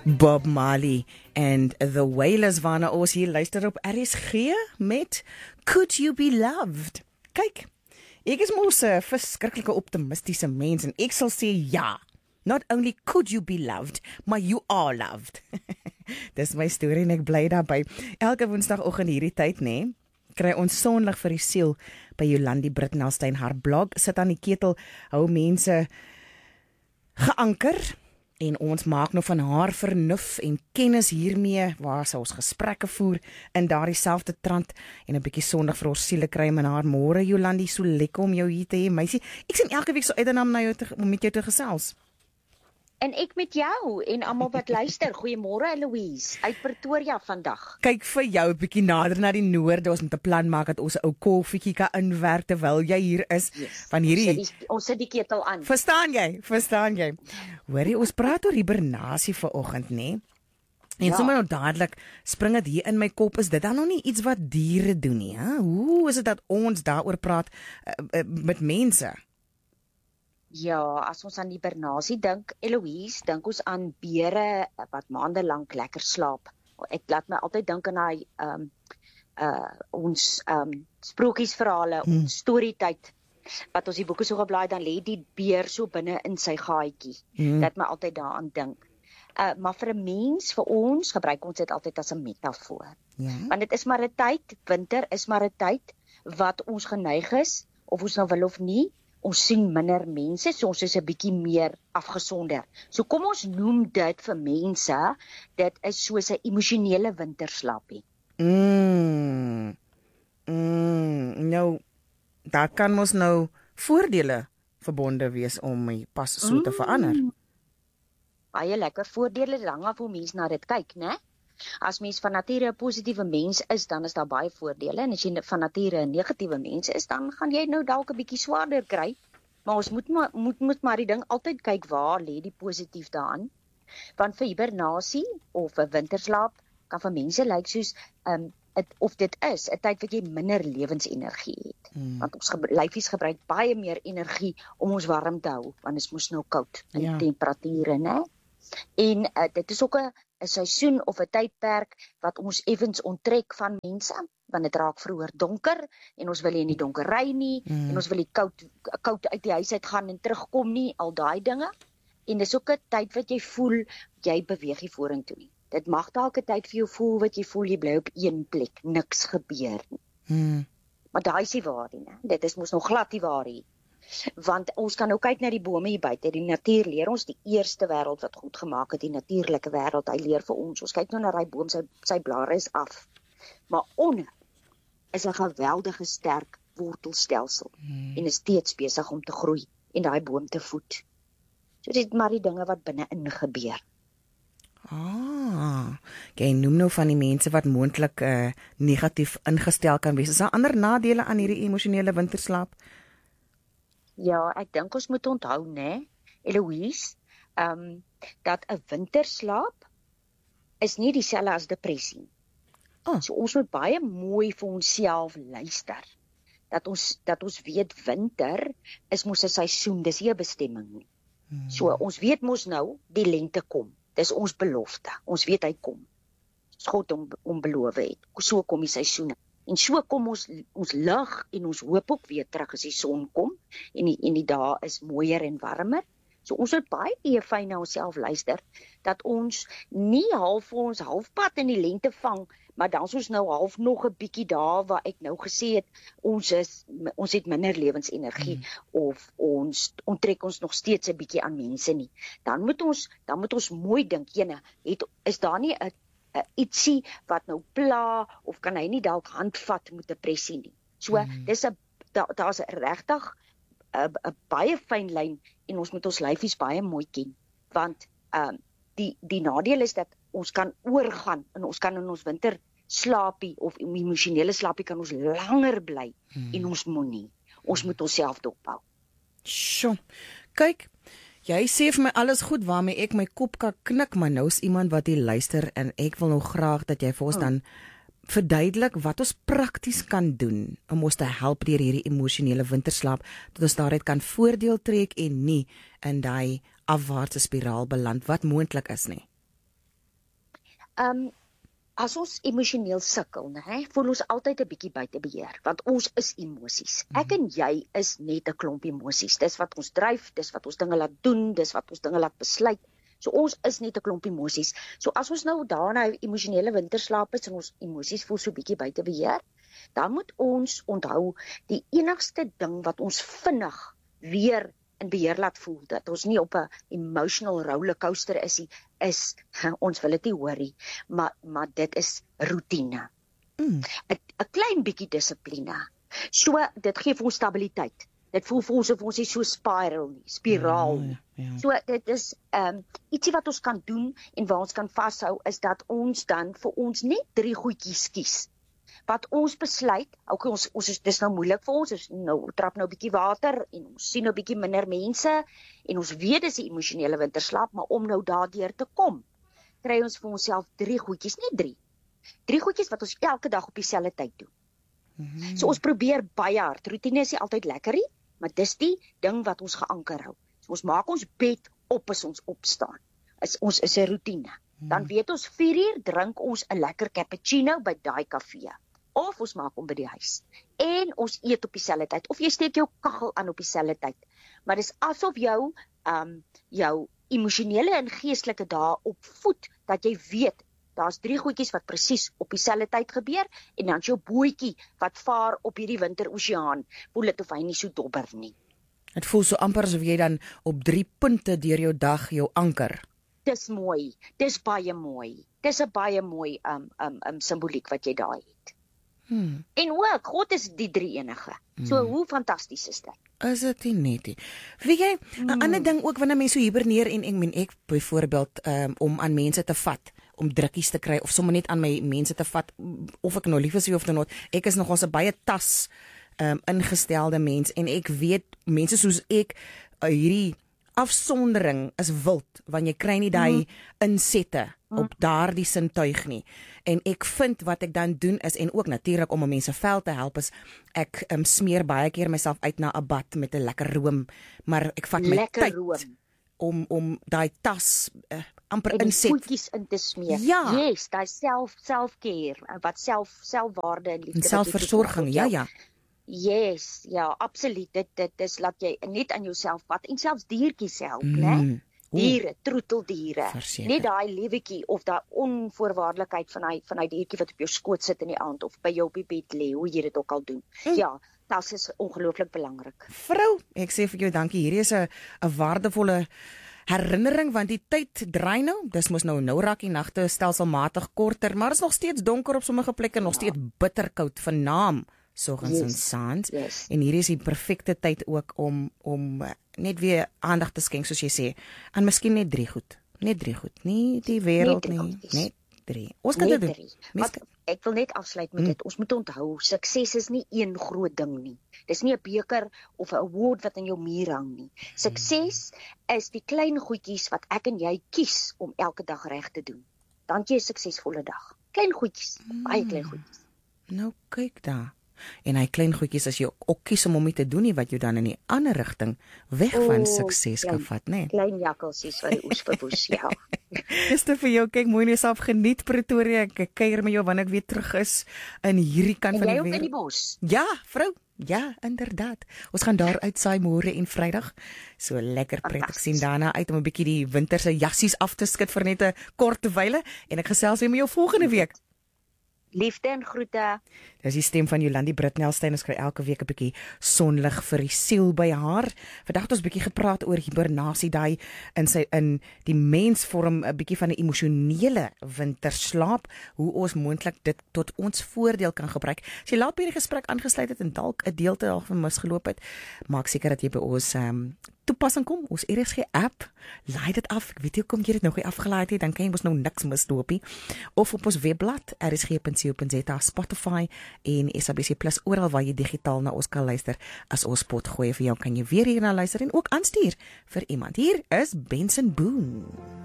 Bob Marley and the Wailers waarna ons hier luister op RSG met Could You Be Loved? Kyk, ek is mos 'n verskriklike optimistiese mens en ek sal sê ja. Not only could you be loved, maar you are loved. Dis my storie en ek bly daarby. Elke woensdagoggend hierdie tyd, nê, kry ons sonlig vir die siel by Jolandi Britnelstein. Haar blog sit aan die ketel, hou mense geanker. En ons maak nou van haar vernuf en kennis hiermee, waar sy ons gesprekke voer in daardie selfde trant en 'n bietjie sondig vir ons siele kry in haar môre. Jolandi, so lekker om jou hier te hê, meisie. Ek sien elke week so uit om met jou te gesels. En ek met jou en almal wat luister. Goeiemôre Louise uit Pretoria vandag. Kyk vir jou 'n bietjie nader na die noorde. Ons moet 'n plan maak dat ons 'n ou koffietjie kan inwerk terwyl jy hier is. Yes. Van hierdie Ons sit die ketel aan. Verstaan jy? Hoorie, ons praat oor hibernasie vanoggend, nê? En sommer nou dadelik spring dit hier in my kop, is dit dan nog nie iets wat diere doen nie, hè? Hoe is dit dat ons daaroor praat met mense? Ja, as ons aan hibernasie dink, Eloise, dink ons aan beere wat maande lank lekker slaap. Ek laat my altyd dink aan daai ons sprokiesverhale, ons storietyd, wat ons die boeke so geblaai, dan lê die beer so binne in sy gaatjie. Dat my altyd daaraan dink. Maar vir 'n mens, vir ons, gebruik ons dit altyd as 'n metafoor. Ja. Want dit is maar 'n tyd, winter is maar 'n tyd wat ons geneig is, of ons nou wil of nie, ons sien minder mense, so ons is 'n bietjie meer afgesonder. So kom ons noem dit vir mense, dit is soos 'n emosionele winterslaapie. Nou, daar kan mos nou voordele verbonde wees om my pas so te verander. Baie lekker voordele, hang af hoe mens na dit kyk, né? As mens van nature 'n positiewe mens is, dan is daar baie voordele, en as jy van nature 'n negatiewe mens is, dan gaan jy nou dalk 'n bietjie swaarder kry. Maar ons moet maar die ding altyd kyk, waar lê die positief daaraan? Want vir hibernasie of 'n winterslaap kan vir mense lyk soos of dit is 'n tyd wat jy minder lewensenergie het. Want ons lyfies gebruik baie meer energie om ons warm te hou, want dit is mos nou koud in temperature, né? En dit is ook 'n seisoen of 'n tydperk wat ons effens onttrek van mense, want dit raak vroeër donker en ons wil nie in die donker ry nie, en ons wil nie koud uit die huis uit gaan en terugkom nie, al daai dinge. En dis ook 'n tyd wat jy voel jy beweeg nie vorentoe nie. Dit mag dalk 'n tyd vir jou voel wat jy voel jy bly op een plek, niks gebeur nie. Maar daai is nie waar nie, né? Dit is mos nog glad nie waar nie. Want ons kan nou kyk na die bome hier buite. Die natuur leer ons, die eerste wêreld wat God gemaak het, die natuurlike wêreld, hy leer vir ons. Ons kyk nou na daai boom, sy blare is af. Maar onder is 'n geweldige sterk wortelstelsel en is steeds besig om te groei en daai boom te voed. So dit is maar die dinge wat binne-in gebeur. Jy noem nou van die mense wat moontlik negatief ingestel kan wees. Is daar ander nadele aan hierdie emosionele winterslaap? Ja, ek dink ons moet onthou, né, Eloise, dat 'n winterslaap is nie dieselfde as depressie. So ons moet baie mooi vir onsself luister. Dat ons weet winter is mos 'n seisoen, dis nie 'n bestemming nie. So ons weet mos nou die lente kom. Dis ons belofte. Ons weet hy kom. God hom beloof het. So kom die seisoene. En so kom ons lig en ons hoop ook weer terug as die son kom en die dae is mooier en warmer. So ons moet baie fyn na onsself luister, dat ons nie halfpad in die lente vang, maar dan is ons nou half nog 'n bietjie daar waar ek nou gesê het, ons het minder lewensenergie of ons onttrek ons nog steeds 'n bietjie aan mense nie. Dan moet ons mooi dink, is daar nie 'n ietsie wat nou pla, of kan hy nie dalk handvat met depressie nie. So, daar's regtig 'n baie fyn lyn, en ons moet ons lyfies baie mooi ken, want die nadeel is dat ons kan oorgaan, en ons kan in ons winter slaapie, of emosionele slaapie, kan ons langer bly, en ons moet onsself dophou. Sjoe, kyk, jy sê vir my alles goed waarmee ek my kop kan knik, maar nou is iemand wat hier luister en ek wil nou graag dat jy vir ons dan verduidelik wat ons prakties kan doen om ons te help deur hierdie emosionele winterslaap, dat ons daaruit kan voordeel trek en nie in daai afwaartse spiraal beland wat moontlik is nie. As ons emosioneel sukkel, né, voel ons altyd 'n bietjie buite beheer, want ons is emosies. Ek en jy is net 'n klomp emosies. Dis wat ons dryf, dis wat ons dinge laat doen, dis wat ons dinge laat besluit. So ons is net 'n klomp emosies. So as ons nou daarna emosionele winterslaap is en ons emosies voel so bietjie buite beheer, dan moet ons onthou die enigste ding wat ons vinnig weer in beheer laat voel, dat ons nie op 'n emotional rollercoaster is nie, is, ons wil dit nie hoor nie, maar dit is roetine. 'n Klein bietjie dissipline. So, dit gee vir ons stabiliteit. Dit voel vir ons of ons nie so spiraal nie. Ja. So, dit is ietsie wat ons kan doen en waar ons kan vashou, is dat ons dan vir ons net 3 goedjies kies. Wat ons besluit, okay, dis nou moeilik vir ons, ons trap nou 'n bietjie water en ons sien nou 'n bietjie minder mense en ons weet dis 'n emosionele winterslaap, maar om nou daardeur te kom, kry ons vir onsself 3 goedjies, nie 3. 3 goedjies wat ons elke dag op dieselfde tyd doen. So ons probeer baie hard. Roetine is nie altyd lekker nie, maar dis die ding wat ons geanker hou. So ons maak ons bed op as ons opstaan. Ons is 'n roetine. Dan weet ons 4 uur drink ons 'n lekker cappuccino by daai kafee. Of ons maak hom by die huis. En ons eet op dieselfde tyd. Of jy steek jou kaggel aan op dieselfde tyd. Maar dis asof jou emosionele en geestelike dae opvoed, dat jy weet, daar's 3 goedjies wat presies op dieselfde tyd gebeur, en dan jou bootjie wat vaar op hierdie winteroseaan, voel dit of hy nie so dobber nie. Dit voel so amper asof jy dan op 3 punte deur jou dag jou anker. Dis mooi, dis baie mooi. Dis 'n baie mooi simboliek wat jy daar het. En ook, God is die drie enige. So hoe fantasties is dit? Is dit nie net nie? Weet jy, 'n ander ding ook wanneer mense so hiberneer en ek byvoorbeeld om aan mense te vat, om drukkies te kry of sommer net aan my mense te vat, of ek nou lief is of not, ek is nogals 'n baie tas ingestelde mens en ek weet mense soos ek hierdie afsondering is wild, want jy kry nie daai insette op daardie sintuig nie. En ek vind wat ek dan doen is, en ook natuurlik om mense vel te help, is ek smeer baie keer myself uit na 'n bad met 'n lekker room, maar ek vat my tyd om daai tas amper inset. En die voetjies in te smeer. Ja. Yes, daai self-care, wat selfwaarde en liefde. En selfversorging, ja. Yes, ja, absoluut. Dit is laat jy net aan jouself vat en selfs diertjies help, né? Diere, troeteldiere. Net daai liewetjie of daai onvoorwaardelikheid van hy diertjie wat op jou skoot sit in die aand of by jou op die bed lê, hoe jy dit ook al doen. Ja, dit is ongelooflik belangrik. Vrou, ek sê vir jou dankie. Hierdie is 'n waardevolle herinnering, want die tyd draai nou. Dis mos nou raak die nagte stelselmatig korter, maar is nog steeds donker op sommige plekke, nog steeds bitterkoud vanaand. Soggens en saans. En hier is die perfekte tyd ook om net weer aandag te skenk, soos jy sê, aan miskien net 3 goed. Net 3 goed. Nie die wêreld nie, net 3. Ons kan dit doen. Ek wil net afsluit met dit. Ons moet onthou, sukses is nie een groot ding nie. Dis nie 'n beker of 'n award wat aan jou muur hang nie. Sukses is die klein goedjies wat ek en jy kies om elke dag reg te doen. Dan jy 'n suksesvolle dag. Klein goedjies, baie klein goedjies. Nou kyk daar. En hy klein goedjies as jy ook kies om hom nie te doen nie, wat jou dan in die ander rigting weg van sukses kan vat, né? Klein jakkalsies wat die oes verwoes, ja. Dis te vir jou, kyk mooi na jouself, geniet Pretoria, ek kuier met jou wanneer ek weer terug is in hierdie kant van die wêreld. En jy ook in die bos. Ja, vrou. Ja, inderdaad. Ons gaan daar uitsaai môre en Vrydag. So lekker prettig sien daarna uit om 'n bietjie die winterse jassies af te skud vir net 'n kort wyle, en ek gesels weer met jou volgende week. Liefde en groete. Dis die stem van Jolandi Britnelstein. Ons kry elke week 'n bietjie sonlig vir die siel by haar. Vandag het ons 'n bietjie gepraat oor hibernasie, daai in die mens vorm 'n bietjie van 'n emosionele winterslaap, hoe ons moontlik dit tot ons voordeel kan gebruik. As jy laat by die gesprek aangesluit het en dalk 'n deelte daarvan misgeloop het, maak seker dat jy by ons toepassing kom, ons RSG app, laai dit af. Ek weet nie hoekom jy dit nog nie afgelaai het, dan kan jy mos nou niks misloop nie. Of op ons webblad rsg.co.za, Spotify en SABC Plus, oral waar jy digitaal na ons kan luister. As ons pot gooi vir jou, kan jy weer hierna luister en ook aanstuur vir iemand. Hier is Benson Boone.